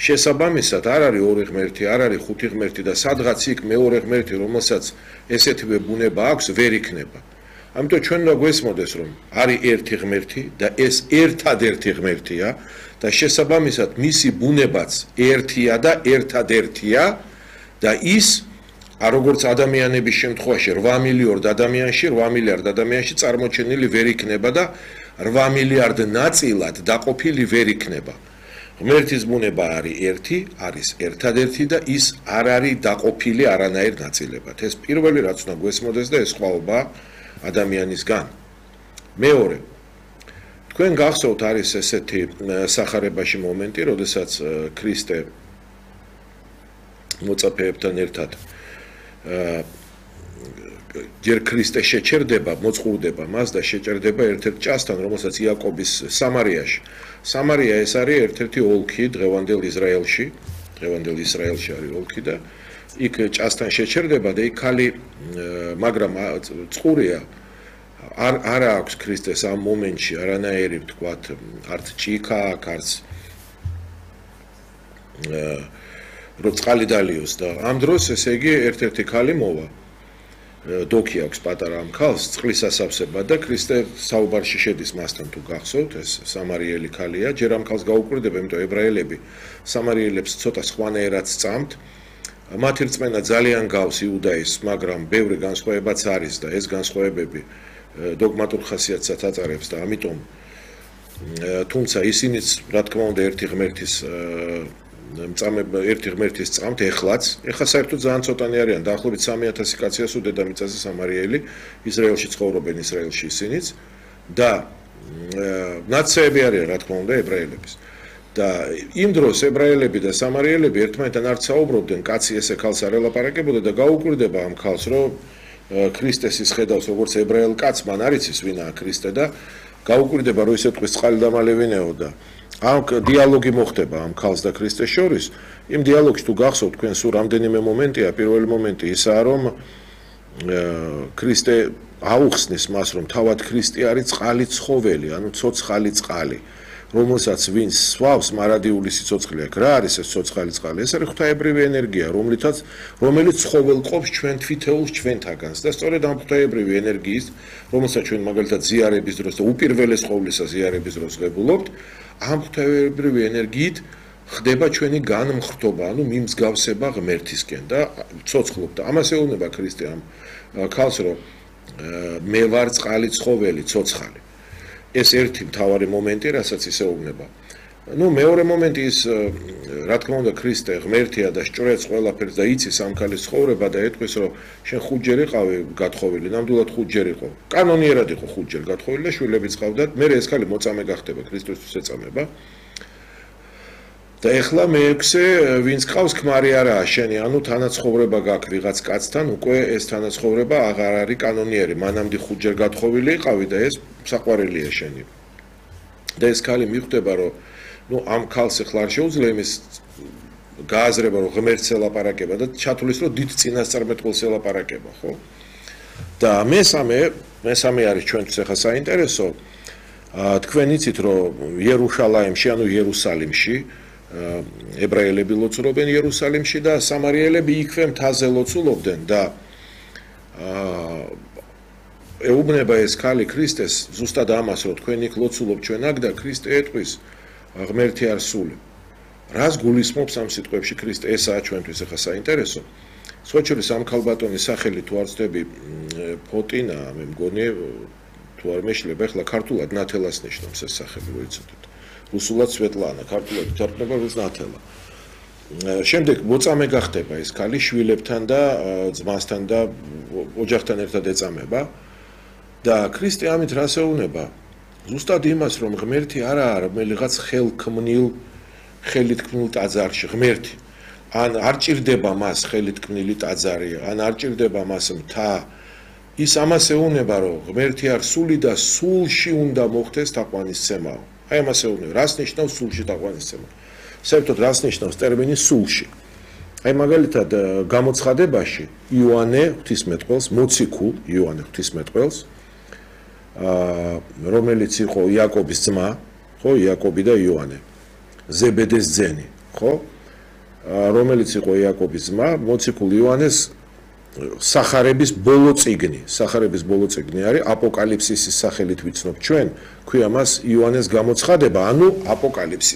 შესაბამისად არ არის ორი ღმერთი, არ არის ხუთი ღმერთი და სადღაც იქ მეორე ღმერთი, რომელსაც ესეთივე ბუნება აქვს, ვერ იქნება. ამიტომ ჩვენ უნდა გვესმოდეს, რომ არის ერთი ღმერთი და ეს ერთადერთი ღმერთია და შესაბამისად მისი ბუნებაც ერთია და ერთადერთია და ის როგორც ადამიანების შემთხვევაში 8 მილიარდ ადამიანში წარმოჩენილი ვერ იქნება და 8 მილიარდ ნაწილად დაყოფილი ვერ იქნება. ღმერთის ბუნება არის ერთი, არის ერთადერთი და ის არ არის დაყოფილი არანაირ ნაწილებად. ეს პირველი რაც უნდა გვესმოდეს და ეს ხვაობა ადამიანისგან. მეორე, თქვენ გახსოვთ არის ესეთი სახარებაში მომენტი, როდესაც ქრისტე მოწაფეებთან ერთად ჯერ ქრისტე შეჭერდება, მოწყურდება მას და შეჭერდება ერთ-ერთ ჭასთან, რომელსაც იაკობის სამარიაში. სამარია ეს არის ერთ-ერთი ოლქი დღევანდელ ისრაელში არის ოლქი და იქ ჭასთან შეჭერდება და იქ ხალი, მაგრამ წყურია არ აქვს ქრისტეს ამ მომენტში არანაირი ვთქვათ, არც ჭიქა, არც რო წყალი დალიოს და ამ დროს ესე იგი ერთ-ერთი ხალი მოვა. დოქი აქვს პატარა ამ ხალს, წყლის ასავსებად და ქრისტე საუბარში შედის მასთან თუ გახსოვთ, ეს სამარიელი ხალია, ჯერ ამ ხალს გაუკვირდება, იმიტომ ებრაელები სამარიელებს ცოტა სხვანაირად სწამთ. მათი რწმენა ძალიან გავს იუდაის, მაგრამ ბევრი განსხვავებაც არის და ეს განსხვავებები დოგმატურ ხასიათსაც აწარებს და ამიტომ თუმცა ისინიც რა თქმა უნდა ერთი ღმერთის სწამთ ეხლაც საერთოდ ძალიან ცოტანი არიან, დაახლოებით 3000 კაცია სულ დედამიწაზე სამარიელი, ისრაელში ცხოვრობენ ისრაელში ისინიც და ნაცეები არიან რა თქმა უნდა ებრაელების. და იმ დროს ებრაელები და სამარიელები ერთმანეთთან არ საუბრობდნენ, კაცი ესე ხალს არ ელაპარაკებოდა და გაუკვირდება ამ ხალს, რომ ქრისტეს ის ხედავს როგორც ებრაელ კაცს, მან არ იცის ვინაა ქრისტე და გაუკვირდება, რომ ისე თქვის წყალი დამალევინეო და ამ დიალოგი მოხდება ამ ხალს და ქრისტეს შორის. იმ დიალოგში თუ გახსოვთ თქვენ სულ რამდენიმე მომენტია, პირველი მომენტი ისაა, რომ ქრისტე აუხსნის მას, რომ თავად ქრისტე არის წყალი ცხოველი, ანუ ცოცხალი წყალი. რომელსაც ვინც სვავს მარადიული სიცოცხლე აქვს. რა არის ეს ცოცხალი წყალი? ეს არის ღვთაებრივი ენერგია, რომელიც ცხოველყოფს ჩვენ თვითეულს ჩვენთაგანს და სწორედ ამ ღვთაებრივი ენერგიის, რომელსაც ჩვენ მაგალითად ზიარების დროს და უპირველეს ყოვლისა ზიარების დროს ღებულობთ, ამ ღვთაებრივი ენერგიით ხდება ჩვენი განმხრთობა, ანუ მიმსგავსება ღმერთისკენ და ცოცხლობ და ამას ეუბნება ქრისტე ამ ხალს, რომ მე ვარ წყალი ცხოველი, ცოცხალი. ეს ერთი მთავარი მომენტი, რასაც ის ეუბნება. მეორე მომენტი ის, რა თქმა უნდა, ქრისტე ღმერთია და სჭრეც ყველაფერს და იცის ამ ქალის ცხოვრება და ეთქვის, რომ შენ 5 იყავი გათხოვილი, ნამდვილად 5 იყო. კანონიერად იყო 5 გათხოვილი და შვილებიც ყავდათ. მე ეს ქალი მოწამე გახდება, ქრისტოსთვის ეწამება. და ეხლა მე-6 ვინც ყავს ქმარი არაა შენი, ანუ თანაცხოვრება გაქვს ვიღაც კაცთან, უკვე ეს თანაცხოვრება აღარ არის კანონიერი. მანამდე 5 გათხოვილი იყავი და ეს საყვარელია შენი. და ეს ქალი მიხვდება, რომ ამ ქალს ეხლა არ შეუძლია იმის გააზრება, რომ ღმერთს ელაპარაკება და ჩათulis, რომ დიდ წინასწარმეტყველს ელაპარაკება, ხო? და მესამე არის ჩვენთვის ეხლა საინტერესო. თქვენ იცით, რომ იერუშალაიმში, ანუ იერუსალიმში ებრაელები ლოცულობენ იერუსალიმში და სამარიელები იქვე მთაზე ლოცულობდნენ და ეუბნება ეს ქალი ქრისტეს ზუსტად ამას, რომ თქვენ იქ ლოცულობთ ჩვენ აქ და ქრისტე ეტყვის ღმერთი არ სული. რას გულისხმობს ამ სიტყვებში ქრისტე? ესაა ჩვენთვის ახლა საინტერესო. სხვაჩურის ამ ქალბატონის სახელი თუ არ ვცდები ფოტინა, მე მგონი თუ არ მეშლება, ახლა ქართულად ნათელას ნიშნავს ეს სახელი, რო იცოდეთ. რუსულად სვეტლანა, ქართულად თარგმნება როგორც ნათელა. შემდეგ მოწამე გახდება ეს ქალი შვილებთან და ძმასთან და ოჯახთან ერთად ეწამება და ქრისტე ამით რას ეუბნება? ზუსტად იმას, რომ ღმერთი არა რომელიღაც ხელით ქმნილ ტაძარში, ღმერთი. ან არ ჭირდება მას ხელით ქმნილი ტაძარი, ან არ ჭირდება მას მთა. ის ამას ეუბნება, რომ ღმერთი არ სული და სულში უნდა მოხდეს თაყვანისცემა. აი ამას ეუბნება, რას ნიშნავს სულში თაყვანისცემა? საერთოდ რას ნიშნავს ტერმინი სულში? აი მაგალითად გამოცხადებაში იოანე ღვთისმეტყველს, მოციქულ იოანე ღვთისმეტყველს, რომელიც იყო იაკობის ძმა, ხო, იაკობი და იოანე, ზებედეს ძენი. ხო? რომელიც იყო იაკობის ძმა, მოციქულ იოანეს სახარების ბოლო წიგნი არის აპოკალიფსისის სახელით ვიცნობ ჩვენ, ქვია მას იოანეს გამოცხადება, ანუ აპოკალიფსისი.